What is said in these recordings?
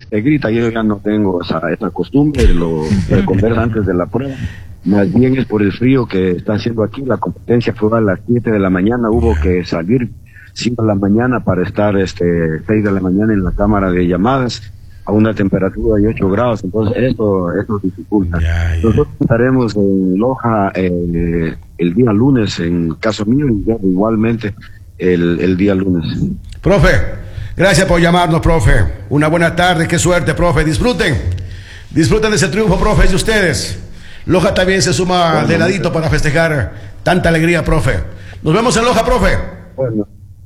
se grita. Yo ya no tengo esa costumbre, lo conversa antes de la prueba. Más bien es por el frío que está haciendo aquí. La competencia fue a las 7 de la mañana, hubo que salir 5 de la mañana para estar 6 de la mañana en la cámara de llamadas a una temperatura de 8 grados, entonces eso dificulta. Nosotros estaremos en Loja el día lunes, en caso mío, y igualmente el día lunes. Profe, gracias por llamarnos, profe. Una buena tarde, qué suerte, profe. Disfruten de ese triunfo, profe, es de ustedes. Loja también se suma de ladito para festejar tanta alegría, profe. Nos vemos en Loja, profe. Bueno,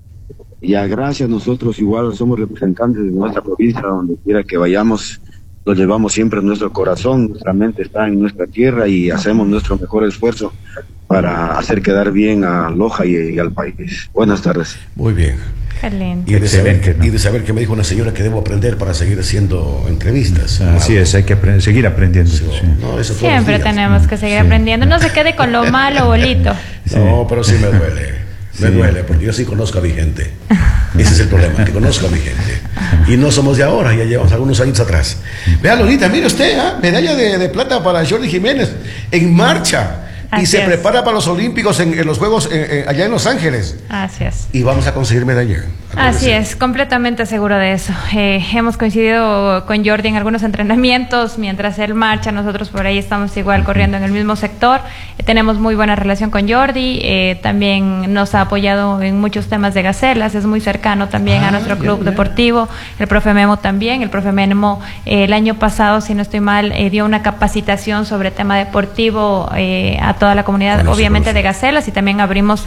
ya, gracias. Nosotros igual somos representantes de nuestra provincia, donde quiera que vayamos, lo llevamos siempre en nuestro corazón, nuestra mente está en nuestra tierra y hacemos nuestro mejor esfuerzo para hacer quedar bien a Loja y al país. Buenas tardes. Muy bien. Excelente. Y de saber que me dijo una señora que debo aprender para seguir haciendo entrevistas. Así es, hay que seguir aprendiendo. Sí. No, eso siempre tenemos que seguir aprendiendo. No se quede con lo malo, bolito. No, pero sí me duele. Me duele, porque yo sí conozco a mi gente. Ese es el problema, que conozco a mi gente. Y no somos de ahora, ya llevamos algunos años atrás. Vea, Lolita, mire usted, medalla de plata para Jordi Jiménez, en marcha. Y se prepara para los Olímpicos en los Juegos allá en Los Ángeles. Así es. Y vamos a conseguir medalla. Así es, completamente seguro de eso. Hemos coincidido con Jordi en algunos entrenamientos, mientras él marcha, nosotros por ahí estamos igual corriendo en el mismo sector. Tenemos muy buena relación con Jordi, también nos ha apoyado en muchos temas de gacelas, es muy cercano también a nuestro club deportivo. El profe Memo también, el profe Memo el año pasado, si no estoy mal, dio una capacitación sobre tema deportivo a toda la comunidad, obviamente de gacelas, y también abrimos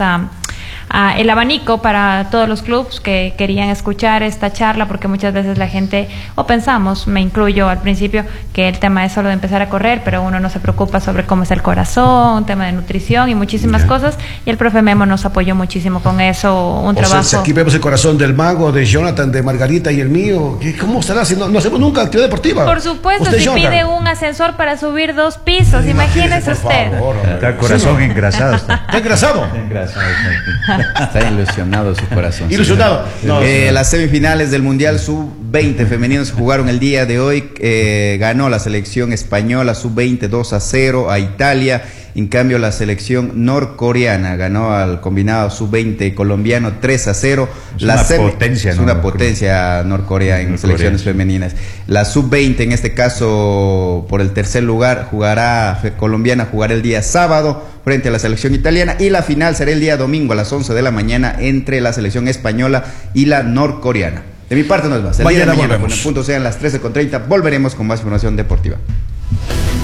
el abanico para todos los clubes que querían escuchar esta charla, porque muchas veces la gente, o pensamos, me incluyo al principio, que el tema es solo de empezar a correr, pero uno no se preocupa sobre cómo es el corazón, tema de nutrición y muchísimas cosas, y el profe Memo nos apoyó muchísimo con eso, un trabajo. Sea, aquí vemos el corazón del mago, de Jonathan, de Margarita y el mío. ¿Cómo estará haciendo? No hacemos nunca actividad deportiva. Por supuesto, si Jonathan pide un ascensor para subir 2 pisos, imagínese usted. Favor, está el corazón engrasado. ¿Está engrasado? Está engrasado. Está ilusionado su corazón. Ilusionado. No, las semifinales del Mundial Sub-20 femeninos se jugaron el día de hoy. Ganó la selección española Sub-20 2-0 a Italia. En cambio, la selección norcoreana ganó al combinado Sub-20 colombiano 3-0. Es una potencia Norcorea en selecciones femeninas. La Sub-20, en este caso, por el tercer lugar, colombiana jugará el día sábado frente a la selección italiana, y la final será el día domingo a las 11 de la mañana entre la selección española y la norcoreana. De mi parte no es más. El día de mañana, cuando el punto sean las 13:30, volveremos con más información deportiva.